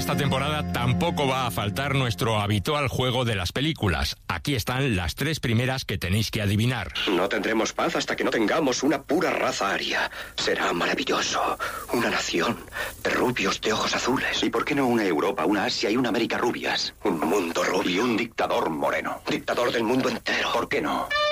esta temporada tampoco va a faltar nuestro habitual juego de las películas. Aquí están las 3 primeras que tenéis que adivinar. No tendremos paz hasta que no tengamos una pura raza aria. Será maravilloso. Una nación de rubios de ojos azules. ¿Y por qué no una Europa, una Asia y una América rubias? Un mundo rubio. Y un dictador moreno. Dictador del mundo entero. ¿Por qué no?